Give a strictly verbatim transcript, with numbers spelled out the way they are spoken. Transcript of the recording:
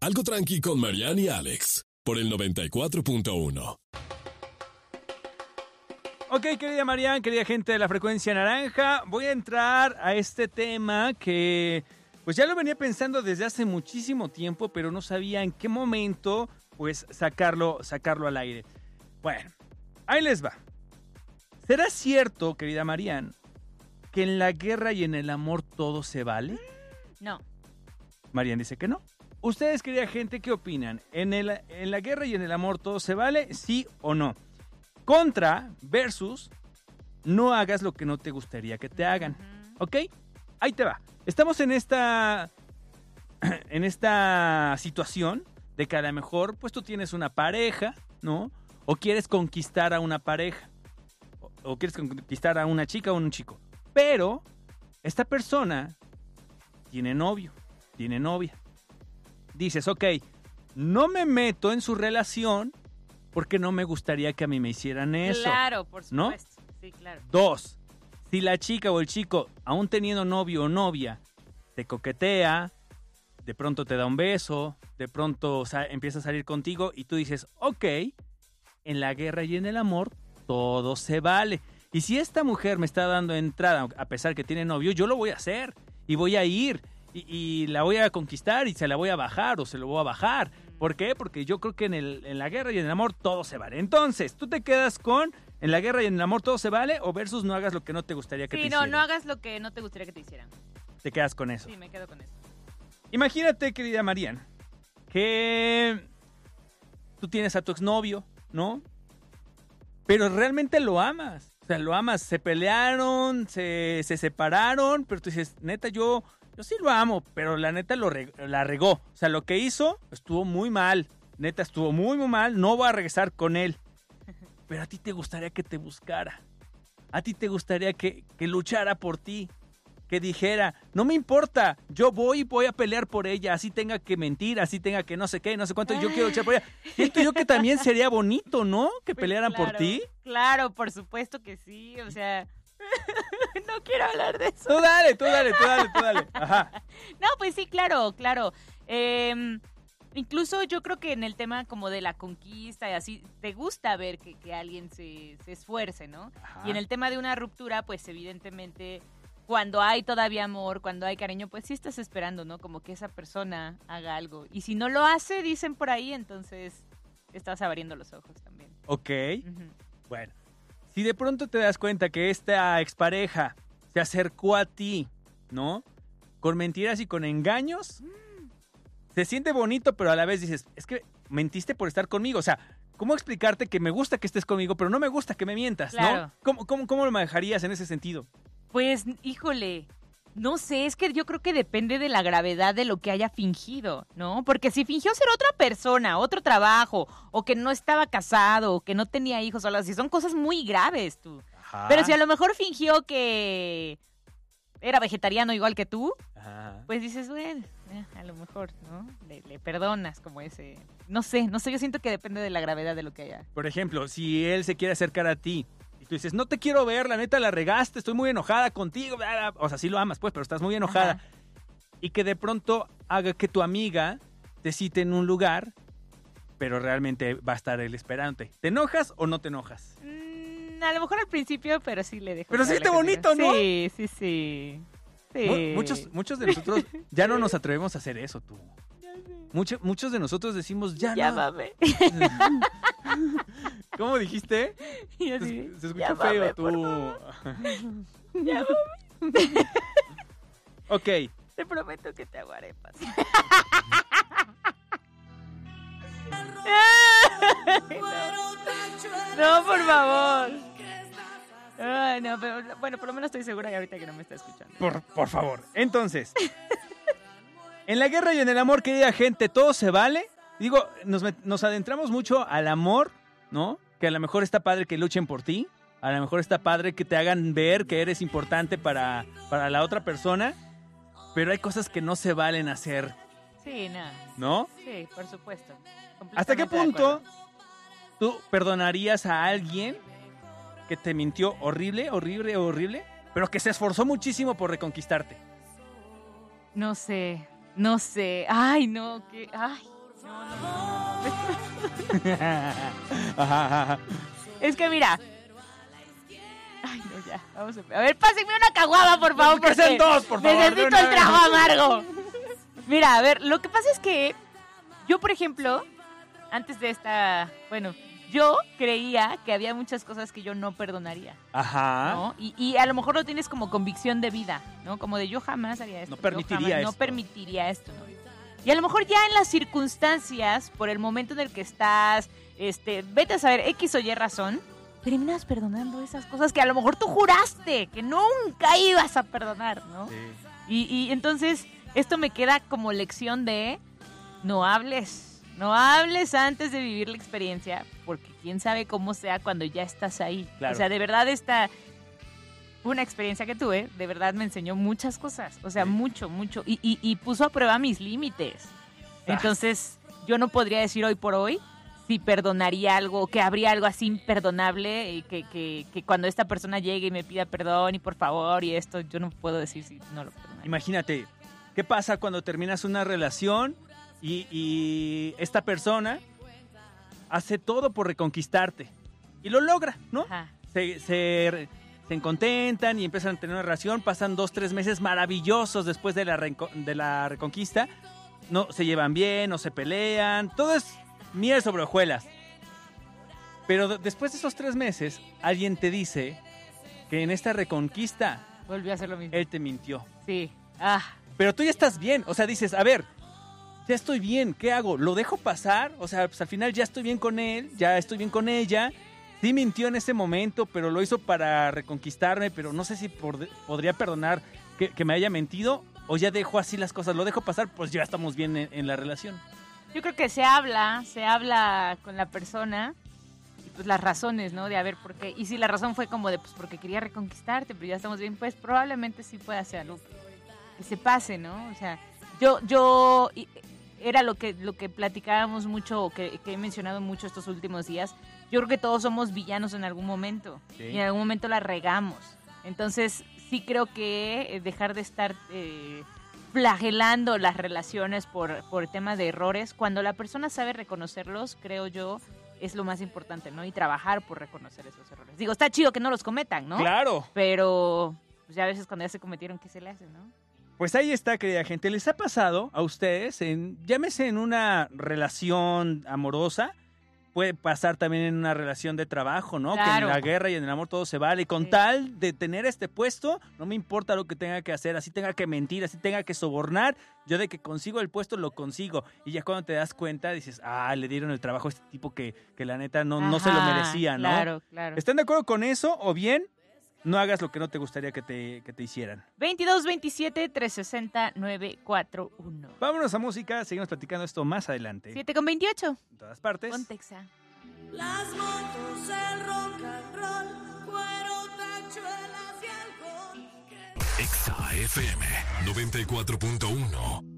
Algo tranqui con Marianne y Alex, por el noventa y cuatro punto uno. Ok, querida Marianne, querida gente de la frecuencia naranja, voy a entrar a este tema que pues ya lo venía pensando desde hace muchísimo tiempo, pero no sabía en qué momento pues sacarlo, sacarlo al aire. Bueno, ahí les va. ¿Será cierto, querida Marianne, que en la guerra y en el amor todo se vale? No. Marianne dice que no. Ustedes, querida gente, ¿qué opinan? ¿En, el, ¿En la guerra y en el amor todo se vale? ¿Sí o no? Contra versus no hagas lo que no te gustaría que te hagan. Uh-huh. ¿Ok? Ahí te va. Estamos en esta en esta situación de que a lo mejor pues tú tienes una pareja, ¿no? O quieres conquistar a una pareja. O, o quieres conquistar a una chica o un chico. Pero esta persona tiene novio, tiene novia. Dices, ok, no me meto en su relación porque no me gustaría que a mí me hicieran eso. Claro, por supuesto. ¿No? Sí, claro. Dos, si la chica o el chico, aún teniendo novio o novia, te coquetea, de pronto te da un beso, de pronto o sea, empieza a salir contigo y tú dices, ok, en la guerra y en el amor todo se vale. Y si esta mujer me está dando entrada, a pesar que tiene novio, yo lo voy a hacer y voy a ir. Y, y la voy a conquistar y se la voy a bajar o se lo voy a bajar. ¿Por qué? Porque yo creo que en, el, en la guerra y en el amor todo se vale. Entonces, ¿tú te quedas con en la guerra y en el amor todo se vale o versus no hagas lo que no te gustaría que sí, te no, hicieran? Sí, no, no hagas lo que no te gustaría que te hicieran. Te quedas con eso. Sí, me quedo con eso. Imagínate, querida Marianne, que tú tienes a tu exnovio, ¿no? Pero realmente lo amas. O sea, lo amas. Se pelearon, se, se separaron, pero tú dices, neta, yo... Yo sí lo amo, pero la neta lo reg- la regó. O sea, lo que hizo estuvo muy mal. Neta, estuvo muy, muy mal. No voy a regresar con él. Pero a ti te gustaría que te buscara. A ti te gustaría que, que luchara por ti. Que dijera, no me importa, yo voy y voy a pelear por ella. Así tenga que mentir, así tenga que no sé qué, no sé cuánto. Yo quiero luchar por ella. Siento yo que también sería bonito, ¿no? Que Pues pelearan claro, por ti. Claro, por supuesto que sí. O sea... no quiero hablar de eso. Tú dale, tú dale, tú dale, tú dale. Ajá. No, pues sí, claro, claro. Eh, incluso yo creo que en el tema como de la conquista y así, te gusta ver que, que alguien se, se esfuerce, ¿no? Ajá. Y en el tema de una ruptura, pues evidentemente, cuando hay todavía amor, cuando hay cariño, pues sí estás esperando, ¿no? Como que esa persona haga algo. Y si no lo hace, dicen por ahí, entonces estás abriendo los ojos también. Ok. Uh-huh. Bueno. Si de pronto te das cuenta que esta expareja se acercó a ti, ¿no? Con mentiras y con engaños, mm. se siente bonito, pero a la vez dices, es que mentiste por estar conmigo. O sea, ¿cómo explicarte que me gusta que estés conmigo, pero no me gusta que me mientas, claro. ¿no? ¿Cómo, cómo, ¿Cómo lo manejarías en ese sentido? Pues, híjole... No sé, es que yo creo que depende de la gravedad de lo que haya fingido, ¿no? Porque si fingió ser otra persona, otro trabajo, o que no estaba casado, o que no tenía hijos, o algo así, son cosas muy graves, tú. Ajá. Pero si a lo mejor fingió que era vegetariano igual que tú, Ajá. pues dices, bueno, eh, a lo mejor, ¿no? Le, le perdonas como ese... No sé, no sé, yo siento que depende de la gravedad de lo que haya. Por ejemplo, si él se quiere acercar a ti, y tú dices, no te quiero ver, la neta la regaste, estoy muy enojada contigo. O sea, sí lo amas, pues, pero estás muy enojada. Ajá. Y que de pronto haga que tu amiga te cite en un lugar, pero realmente va a estar él esperándote. ¿Te enojas o no te enojas? Mm, a lo mejor al principio, pero sí le dejo. Pero sí está bonito, ¿no? Sí, sí, sí. sí. Muchos, muchos de nosotros ya no nos atrevemos a hacer eso, tú. Mucho, muchos de nosotros decimos, ya Llámame. no. ¿Cómo dijiste? Y así, se, se escuchó llámame, feo, tú. Llámame. Ok. Te prometo que te hago arepas. No, por favor. Ay, no, pero bueno, por lo menos estoy segura y ahorita que no me está escuchando. Por, por favor. Entonces, en la guerra y en el amor, querida gente, ¿todo se vale? Digo, nos, nos adentramos mucho al amor, ¿no? Que a lo mejor está padre que luchen por ti. A lo mejor está padre que te hagan ver que eres importante para, para la otra persona. Pero hay cosas que no se valen hacer. Sí, nada. ¿No? Sí, por supuesto. ¿Hasta qué punto tú perdonarías a alguien que te mintió horrible, horrible, horrible, pero que se esforzó muchísimo por reconquistarte? No sé, no sé. Ay, no, que... Ay... Ajá, ajá. Es que mira. Ay, no, ya. Vamos a... a ver, pásenme una caguama, por favor. Que sean dos, por favor. Necesito el trago amargo. Mira, a ver, lo que pasa es que yo, por ejemplo, antes de esta... Bueno, yo creía que había muchas cosas que yo no perdonaría. Ajá. ¿No? Y, y a lo mejor lo tienes como convicción de vida, ¿no? Como de yo jamás haría esto. No permitiría jamás, esto. No permitiría esto, ¿no? Y a lo mejor ya en las circunstancias, por el momento en el que estás, este, vete a saber X o Y razón, terminas perdonando esas cosas que a lo mejor tú juraste que nunca ibas a perdonar, ¿no? Sí. Y, y entonces esto me queda como lección de no hables, no hables antes de vivir la experiencia, porque quién sabe cómo sea cuando ya estás ahí. Claro. O sea, de verdad esta una experiencia que tuve, de verdad me enseñó muchas cosas, o sea, Sí. mucho, mucho, y, y, y puso a prueba mis límites. Ah. Entonces, yo no podría decir hoy por hoy si perdonaría algo, que habría algo así imperdonable, y que, que, que cuando esta persona llegue y me pida perdón y por favor y esto, yo no puedo decir si no lo perdonaría. Imagínate, ¿qué pasa cuando terminas una relación y, y esta persona hace todo por reconquistarte? Y lo logra, ¿no? Ajá. Se, se, se contentan y empiezan a tener una relación, pasan dos, tres meses maravillosos después de la, renco- de la reconquista, no se llevan bien, no se pelean, todo es miel sobre hojuelas. Pero d- después de esos tres meses, alguien te dice que en esta reconquista Volvió a hacer lo mismo. él te mintió. Sí. Ah, Pero tú ya estás bien, o sea, dices, a ver, ya estoy bien, ¿qué hago? ¿Lo dejo pasar? O sea, pues al final ya estoy bien con él, ya estoy bien con ella. Sí mintió en ese momento, pero lo hizo para reconquistarme, pero no sé si por- podría perdonar que, que me haya mentido o ya dejo así las cosas. ¿Lo dejo pasar? Pues ya estamos bien en, en la relación. yo creo que se habla, se habla con la persona y pues las razones, ¿no? De a ver por qué. Y si la razón fue como de, pues porque quería reconquistarte, pero ya estamos bien, pues probablemente sí pueda ser algo que, que se pase, ¿no? O sea, yo, yo, y- era lo que, lo que platicábamos mucho, o que, que he mencionado mucho estos últimos días. Yo creo que todos somos villanos en algún momento. Sí. Y en algún momento la regamos. Entonces, sí creo que eh, dejar de estar eh, flagelando las relaciones por, por tema de errores, cuando la persona sabe reconocerlos, creo yo, es lo más importante, ¿no? Y trabajar por reconocer esos errores. Digo, está chido que no los cometan, ¿no? Claro. Pero pues ya a veces cuando ya se cometieron, ¿qué se le hace, no? Pues ahí está, querida gente. ¿Les ha pasado a ustedes, en, llámese en una relación amorosa, puede pasar también en una relación de trabajo, ¿no? Claro. Que en la guerra y en el amor todo se vale. Y con Sí. tal de tener este puesto, no me importa lo que tenga que hacer, así tenga que mentir, así tenga que sobornar, yo de que consigo el puesto lo consigo. Y ya cuando te das cuenta dices, ah, le dieron el trabajo a este tipo que, que la neta no, no se lo Ajá, merecía, ¿no? Claro, claro. ¿Están de acuerdo con eso? O bien, no hagas lo que no te gustaría que te, que te hicieran. veintidós veintisiete trescientos sesenta nueve cuatro uno. Vámonos a música, seguimos platicando esto más adelante. siete con veintiocho. En todas partes. Contexa. Las motos, el rock and roll, cuero, tachuelas y alcohol. Exa F M noventa y cuatro punto uno.